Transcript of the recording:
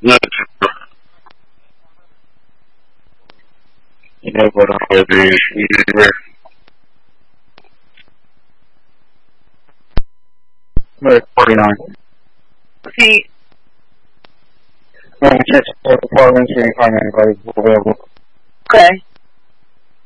No. No butterfly days either. I'm at 49. Okay. I'm going to check the departments and find anybody available. Okay.